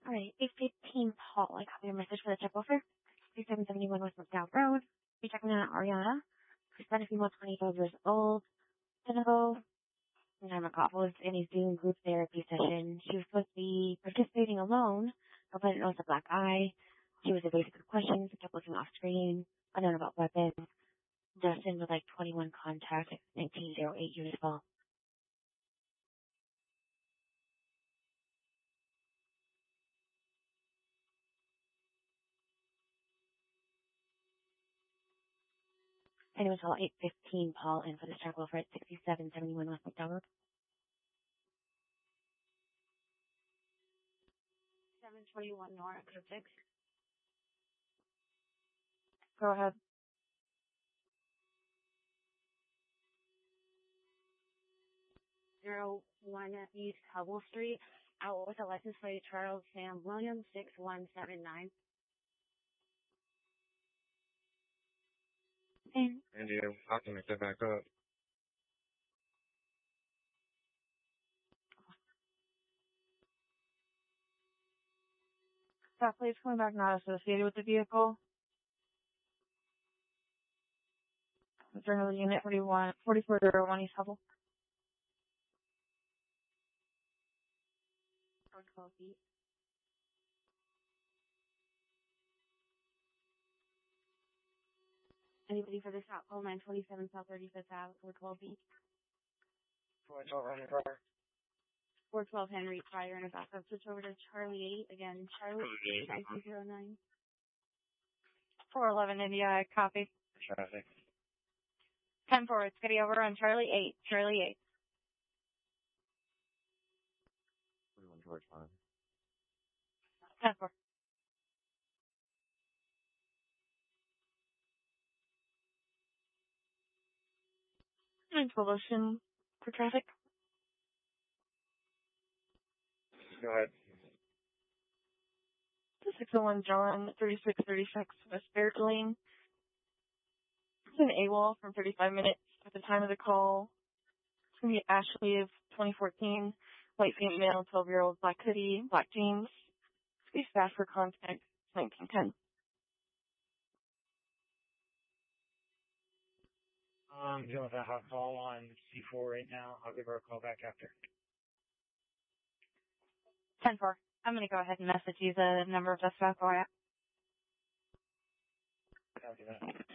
Alright, 815 Paul. I copy your message for the check offer. 3771 West McDowell Road. You're checking out Ariana. Hispanic female, 25 years old. Senegal. Namakoff was in a Zoom group therapy session. She was supposed to be participating alone, but didn't notice a black eye. She was evasive with questions, kept looking off screen, unknown about weapons. Dustin with like 21 contact, 1908 unit fall. And it was all 815 Paul in for the struggle for at 6771 West McDowell Road. 721 Nora Cryptic. Go ahead. 01 East Hubble Street. Out with a license plate Charles Sam Williams 6179. And how can I get back up? that plate's coming back not associated with the vehicle. Journal Unit 4401 East Hubble. Or 12 feet. Anybody for this out? Call 927 South 35th Ave or 12 feet. 412 Henry Pryor and a backup. Switch over to Charlie 8. Again, Charlie 809. 411 India, copy. Traffic. 10-4, it's getting over on Charlie 8. Charlie 8. 41 George 5. 10-4. And solution for traffic. Go ahead. 601 John, 3636 West Barrett Lane. It's an AWOL from 35 minutes at the time of the call. It's going to be Ashley of 2014, white female, 12-year-old, black hoodie, black jeans. Please fast for contact, 1910. I'm dealing with a hot call on C4 right now. I'll give her a call back after. 10-4. I'm going to go ahead and message you the number of suspect for you. Copy that.